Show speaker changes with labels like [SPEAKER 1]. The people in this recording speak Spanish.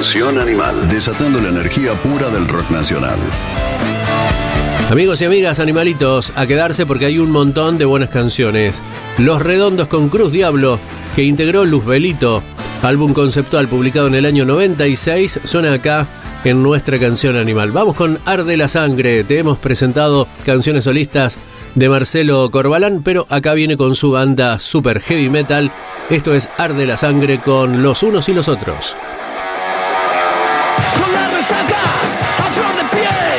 [SPEAKER 1] Canción Animal, desatando la energía pura del rock nacional.
[SPEAKER 2] Amigos y amigas, animalitos, a quedarse porque hay un montón de buenas canciones. Los Redondos con Cruz Diablo, que integró Luzbelito, álbum conceptual publicado en el año 96, suena acá en nuestra Canción Animal. Vamos con Arde la Sangre. Te hemos presentado canciones solistas de Marcelo Corbalán, pero acá viene con su banda super heavy metal. Esto es Arde la Sangre con Los Unos y los Otros.